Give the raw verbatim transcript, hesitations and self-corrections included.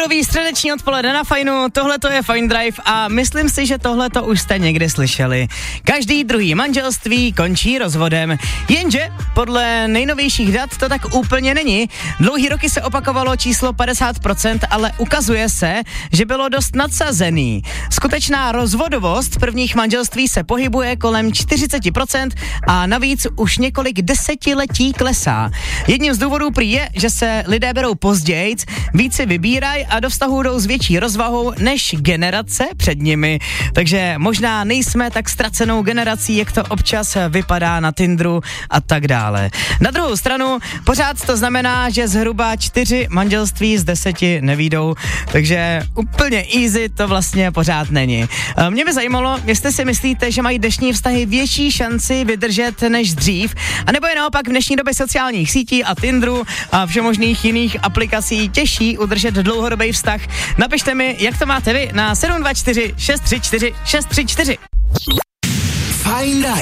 Únorový středeční odpoledne na Fajnu, tohle to je Fine Drive a myslím si, že tohle to už jste někdy slyšeli. Každý druhý manželství končí rozvodem, jenže podle nejnovějších dat to tak úplně není. Dlouhý roky se opakovalo číslo padesát procent, ale ukazuje se, že bylo dost nadsazený. Skutečná rozvodovost prvních manželství se pohybuje kolem čtyřicet procent a navíc už několik desetiletí klesá. Jedním z důvodů prý je, že se lidé berou později, víc si vybírají a do vztahu jdou s větší rozvahou než generace před nimi. Takže možná nejsme tak ztracenou generací, jak to občas vypadá na Tinderu a tak dále. Na druhou stranu pořád to znamená, že zhruba čtyři manželství z deseti nevídou, takže úplně easy to vlastně pořád není. Mě by zajímalo, jestli si myslíte, že mají dnešní vztahy větší šanci vydržet než dřív, anebo je naopak v dnešní době sociálních sítí a Tinderu a všemožných jiných aplikací těžší udržet dlouhodobý vztah. Napište mi, jak to máte vy na sedm dva čtyři šest tři čtyři šest tři čtyři. Fajn Drive